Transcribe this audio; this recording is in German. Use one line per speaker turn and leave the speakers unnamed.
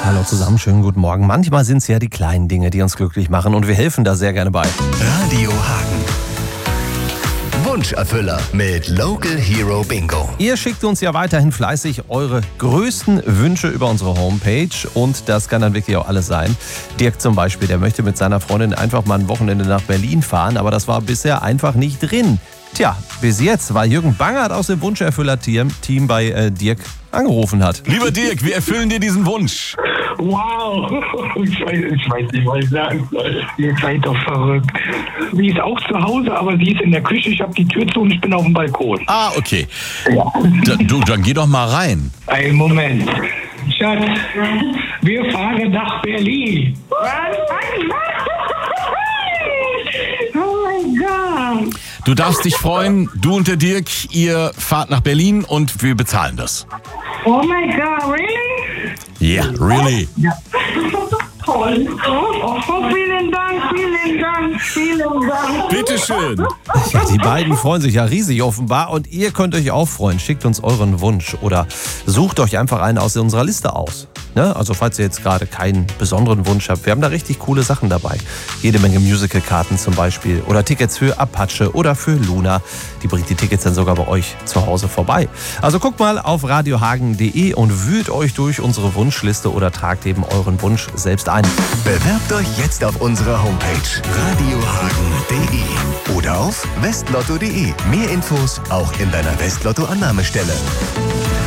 Hallo zusammen, schönen guten Morgen. Manchmal sind es ja die kleinen Dinge, die uns glücklich machen und wir helfen da sehr gerne bei.
Radio Hagen. Wunscherfüller mit Local Hero Bingo.
Ihr schickt uns ja weiterhin fleißig eure größten Wünsche über unsere Homepage und das kann dann wirklich auch alles sein. Dirk zum Beispiel, der möchte mit seiner Freundin einfach mal ein Wochenende nach Berlin fahren, aber das war bisher einfach nicht drin. Tja, bis jetzt, weil Jürgen Bangert aus dem Wunscherfüller-Team bei Dirk angerufen hat.
Lieber Dirk, wir erfüllen dir diesen Wunsch.
Wow, ich weiß nicht, was ich sagen soll. Ihr seid doch verrückt. Sie ist auch zu Hause, aber sie ist in der Küche. Ich habe die Tür zu und ich bin auf dem Balkon.
Ah, okay.
Ja.
Dann geh doch mal rein.
Einen Moment. Schatz, wir fahren nach Berlin. Oh mein Gott.
Du darfst dich freuen, du und der Dirk, ihr fahrt nach Berlin und wir bezahlen das.
Oh my God, really?
Yeah, really.
Ja.
Toll. Oh, vielen Dank.
Bitteschön.
Ja, die beiden freuen sich ja riesig offenbar und ihr könnt euch auch freuen. Schickt uns euren Wunsch oder sucht euch einfach einen aus unserer Liste aus. Ne? Also falls ihr jetzt gerade keinen besonderen Wunsch habt, wir haben da richtig coole Sachen dabei. Jede Menge Musical-Karten zum Beispiel oder Tickets für Apache oder für Luna. Die bringt die Tickets dann sogar bei euch zu Hause vorbei. Also guckt mal auf radiohagen.de und wühlt euch durch unsere Wunschliste oder tragt eben euren Wunsch selbst ein.
Bewerbt euch jetzt auf unserer Homepage radiohagen.de oder auf westlotto.de. Mehr Infos auch in deiner Westlotto-Annahmestelle.